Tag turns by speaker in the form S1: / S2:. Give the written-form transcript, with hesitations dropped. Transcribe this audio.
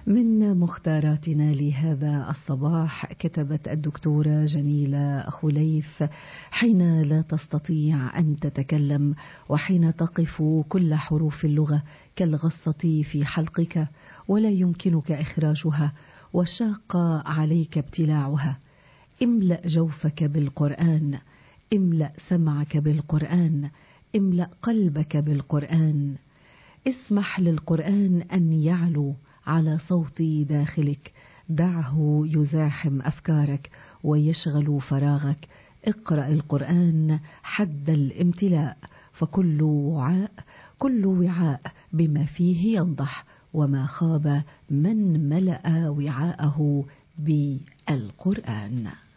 S1: من مختاراتنا لهذا الصباح كتبت الدكتورة جميلة خليف: حين لا تستطيع أن تتكلم، وحين تقف كل حروف اللغة كالغصة في حلقك ولا يمكنك إخراجها وشاق عليك ابتلاعها، املأ جوفك بالقرآن، املأ سمعك بالقرآن، املأ قلبك بالقرآن. اسمح للقرآن أن يعلو على صوت داخلك، دعه يزاحم أفكارك ويشغل فراغك. اقرأ القرآن حد الامتلاء، فكل وعاء بما فيه ينضح، وما خاب من ملأ وعاءه بالقرآن.